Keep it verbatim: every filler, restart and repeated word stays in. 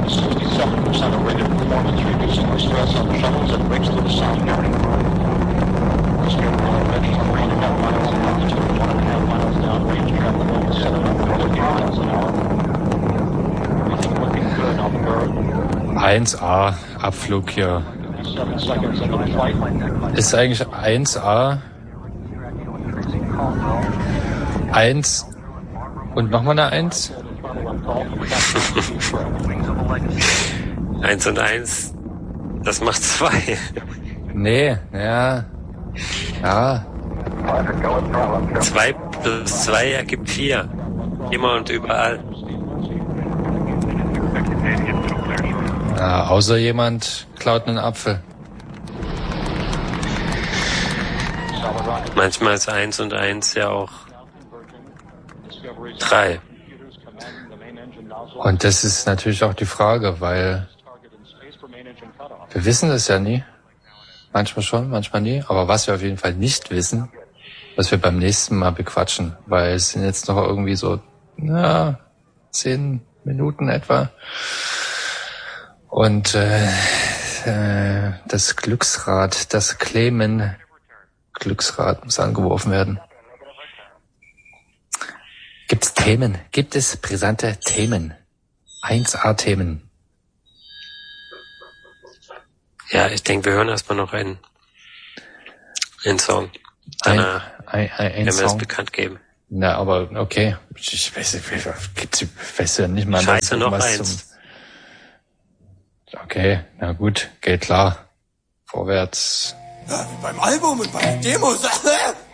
sixty-seven percent of rated performance, reducing the stress on the shuttles and brakes to the sound area. Schedule already at three and a half miles an altitude, one and a half miles downrange, traffic over seven hundred fifty miles an hour. Everything looking good on the bird. eins A, Abflug hier. Ist eigentlich eins A eins und nochmal eine eins? eins und eins, das macht zwei. Nee, ja. Ja. zwei plus zwei ergibt vier. Immer und überall. Ja, außer jemand klaut einen Apfel. Manchmal ist eins und eins ja auch drei. Und das ist natürlich auch die Frage, weil wir wissen es ja nie. Manchmal schon, manchmal nie. Aber was wir auf jeden Fall nicht wissen, was wir beim nächsten Mal bequatschen, weil es sind jetzt noch irgendwie so, na, zehn Minuten etwa. Und äh, äh, das Glücksrad, das Claimen Glücksrad muss angeworfen werden. Gibt es Themen? Gibt es brisante Themen? eins A Themen. Ja, ich denke, wir hören erstmal noch einen, einen Song. Danach ein, ein, ein, ein werden wir Song. es bekannt geben. Na, aber okay. Ich weiß, ich weiß ja nicht mal, Scheiße, noch was eins. Zum... Okay, na gut, geht klar. Vorwärts. Ja, wie beim Album und bei den Demos.